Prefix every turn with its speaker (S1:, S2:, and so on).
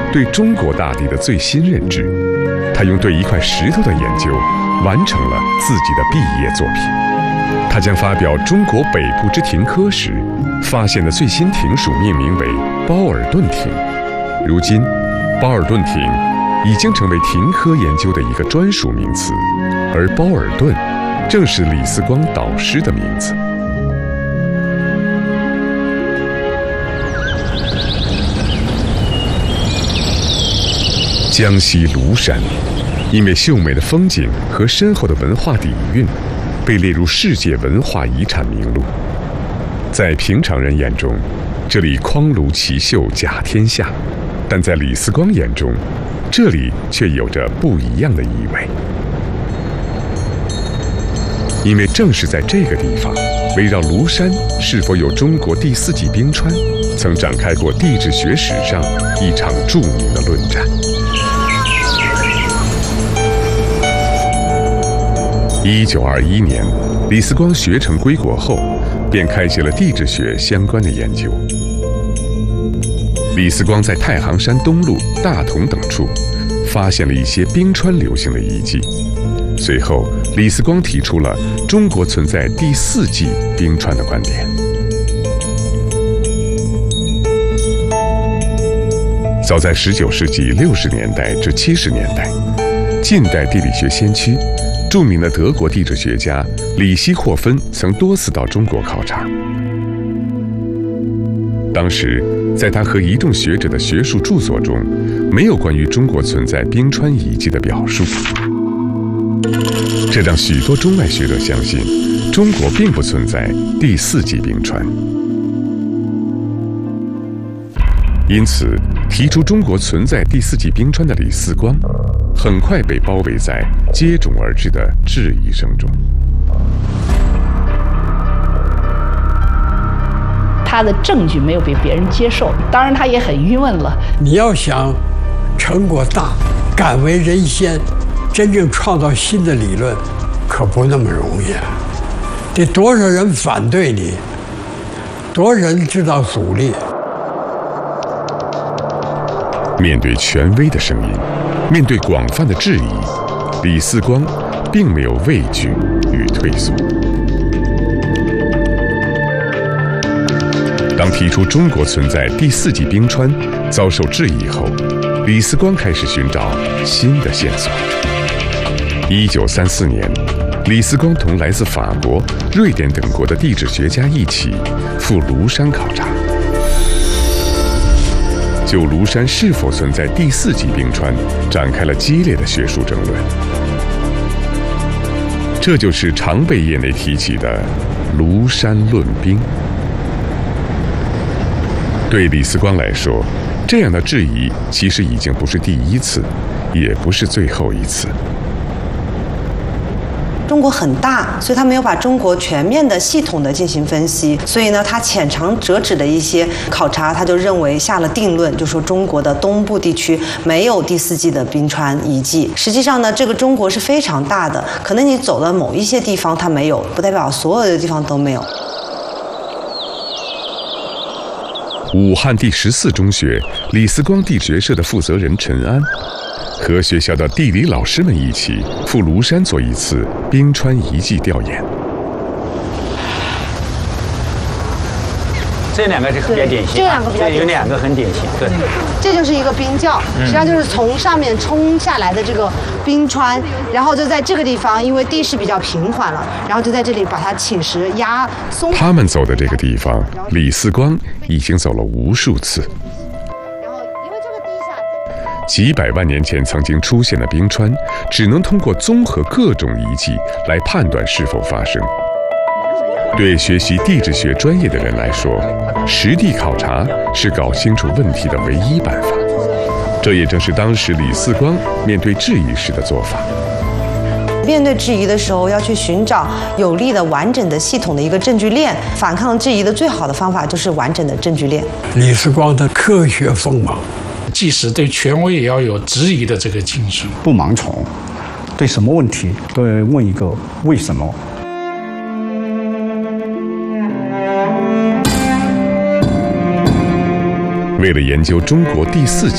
S1: 对中国大地的最新认知。他用对一块石头的研究，完成了自己的毕业作品。他将发表中国北部之亭科时，发现的最新亭属命名为包尔顿亭。如今，包尔顿亭已经成为亭科研究的一个专属名词，而包尔顿正是李四光导师的名字。江西庐山，因为秀美的风景和深厚的文化底蕴，被列入世界文化遗产名录。在平常人眼中，这里匡庐奇秀甲天下，但在李四光眼中，这里却有着不一样的意味。因为正是在这个地方，围绕庐山是否有中国第4纪冰川，曾展开过地质学史上一场著名的论战。1921年，李四光学成归国后，便开启了地质学相关的研究。李四光在太行山东麓、大同等处发现了一些冰川流形的遗迹。随后，李四光提出了中国存在第4纪冰川的观点。早在19世纪60年代至70年代，近代地理学先驱、著名的德国地质学家里希霍芬曾多次到中国考察。当时，在他和一众学者的学术著作中，没有关于中国存在冰川遗迹的表述。这让许多中外学者相信，中国并不存在第4纪冰川。因此，提出中国存在第4纪冰川的李四光，很快被包围在接踵而至的质疑声中。
S2: 他的证据没有被别人接受，当然他也很郁闷了。
S3: 你要想成果大，敢为人先，真正创造新的理论，可不那么容易啊！得多少人反对你，多少人制造阻力。
S1: 面对权威的声音，面对广泛的质疑，李四光并没有畏惧与退缩。当提出中国存在第4纪冰川遭受质疑后，李四光开始寻找新的线索。1934年，李四光同来自法国、瑞典等国的地质学家一起赴庐山考察，就庐山是否存在第4纪冰川展开了激烈的学术争论。这就是常被业内提起的庐山论冰。对李四光来说，这样的质疑其实已经不是第一次，也不是最后一次。
S4: 中国很大，所以他没有把中国全面的、系统的进行分析，所以呢，他浅尝辄止的一些考察，他就认为下了定论，就说中国的东部地区没有第4纪的冰川遗迹。实际上呢，这个中国是非常大的，可能你走了某一些地方它没有，不代表所有的地方都没有。
S1: 武汉第14中学李四光地学社的负责人陈安，和学校的地理老师们一起赴庐山做一次冰川遗迹调研。
S5: 这两个就比较典型，
S6: 这两个比较典型，
S5: 有2个很典型，对。
S6: 这就是一个冰窖，实际上就是从上面冲下来的这个冰川，然后就在这个地方，因为地势比较平缓了，然后就在这里把它侵蚀压松。
S1: 他们走的这个地方，李四光已经走了无数次。
S6: 然后因为这个地下
S1: 几百万年前曾经出现的冰川，只能通过综合各种遗迹来判断是否发生。对学习地质学专业的人来说，实地考察是搞清楚问题的唯一办法。这也正是当时李四光面对质疑时的做法。
S4: 面对质疑的时候，要去寻找有力的、完整的、系统的一个证据链。反抗质疑的最好的方法就是完整的证据链。
S3: 李四光的科学锋芒，
S7: 即使对权威也要有质疑的这个精神，
S8: 不盲从，对什么问题都要问一个为什么。
S1: 为了研究中国第4纪